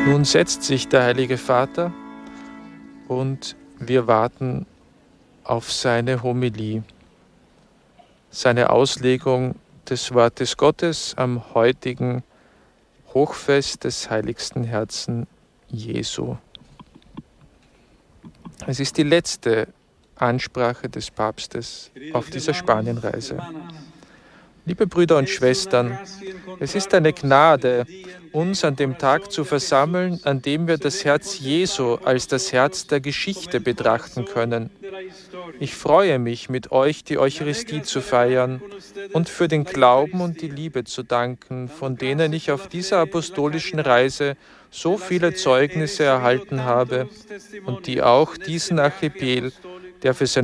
Nun setzt sich der Heilige Vater und wir warten auf seine Homilie, seine Auslegung des Wortes Gottes am heutigen Hochfest des heiligsten Herzen Jesu. Es ist die letzte Ansprache des Papstes auf dieser Spanienreise. Liebe Brüder und Schwestern, es ist eine Gnade, uns an dem Tag zu versammeln, an dem wir das Herz Jesu als das Herz der Geschichte betrachten können. Ich freue mich, mit euch die Eucharistie zu feiern und für den Glauben und die Liebe zu danken, von denen ich auf dieser apostolischen Reise so viele Zeugnisse erhalten habe und die auch diesen Archipel, der für sein